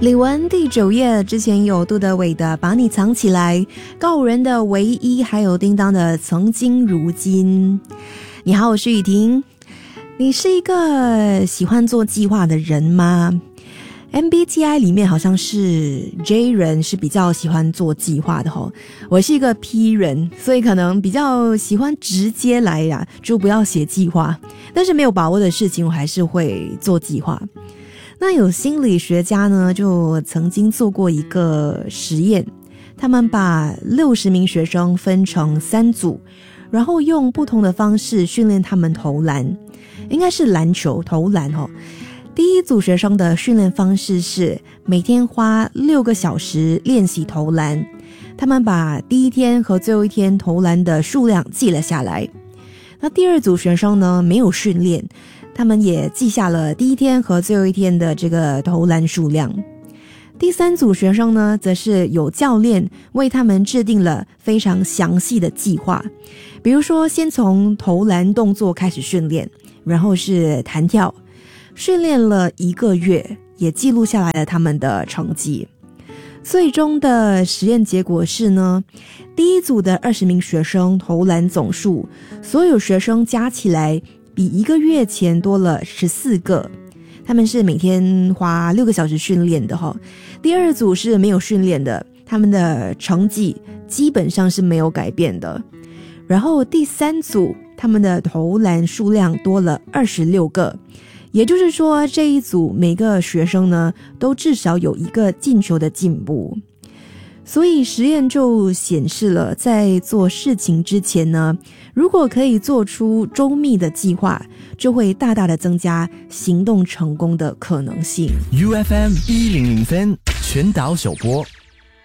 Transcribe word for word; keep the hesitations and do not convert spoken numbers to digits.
李玟第九页之前有杜德伟的把你藏起来，告五人的唯一，还有叮当的曾经如今。你好，我是雨婷。你是一个喜欢做计划的人吗？ M B T I 里面好像是 J 人是比较喜欢做计划的吼，我是一个 P 人，所以可能比较喜欢直接来呀，就不要写计划，但是没有把握的事情我还是会做计划。那有心理学家呢，就曾经做过一个实验，他们把六十名学生分成三组，然后用不同的方式训练他们投篮，应该是篮球投篮哦。第一组学生的训练方式是每天花六个小时练习投篮，他们把第一天和最后一天投篮的数量记了下来。那第二组学生呢，没有训练，他们也记下了第一天和最后一天的这个投篮数量。第三组学生呢，则是有教练为他们制定了非常详细的计划，比如说先从投篮动作开始训练，然后是弹跳，训练了一个月，也记录下来了他们的成绩。最终的实验结果是呢，第一组的二十名学生投篮总数，所有学生加起来比一个月前多了十四个。他们是每天花六个小时训练的哈。第二组是没有训练的，他们的成绩基本上是没有改变的。然后第三组，他们的投篮数量多了二十六个。也就是说，这一组每个学生呢，都至少有一个进球的进步。所以实验就显示了，在做事情之前呢，如果可以做出周密的计划，就会大大的增加行动成功的可能性。 U F M 一零零三全岛首播。